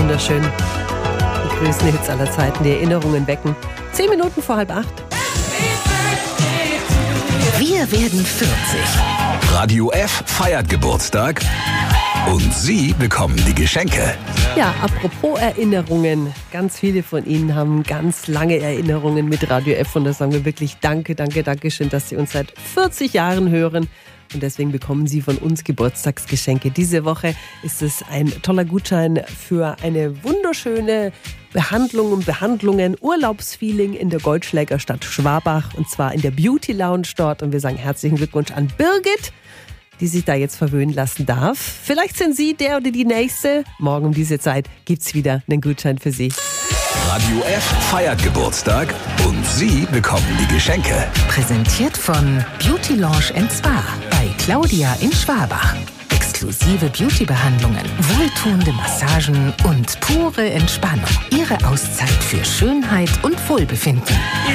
Wunderschön. Die größten Hits aller Zeiten, die Erinnerungen wecken. 10 Minuten vor 7:30. Wir werden 40. Radio F feiert Geburtstag und Sie bekommen die Geschenke. Ja, apropos Erinnerungen. Ganz viele von Ihnen haben ganz lange Erinnerungen mit Radio F. Und da sagen wir wirklich danke schön, dass Sie uns seit 40 Jahren hören. Und deswegen bekommen Sie von uns Geburtstagsgeschenke. Diese Woche ist es ein toller Gutschein für eine wunderschöne Behandlung und Behandlungen, Urlaubsfeeling in der Goldschlägerstadt Schwabach. Und zwar in der Beauty Lounge dort. Und wir sagen herzlichen Glückwunsch an Birgit, die sich da jetzt verwöhnen lassen darf. Vielleicht sind Sie der oder die Nächste. Morgen um diese Zeit gibt's wieder einen Gutschein für Sie. Radio F feiert Geburtstag und Sie bekommen die Geschenke. Präsentiert von Beauty Lounge Spa bei Claudia in Schwabach. Exklusive Beauty-Behandlungen, wohltuende Massagen und pure Entspannung. Ihre Auszeit für Schönheit und Wohlbefinden.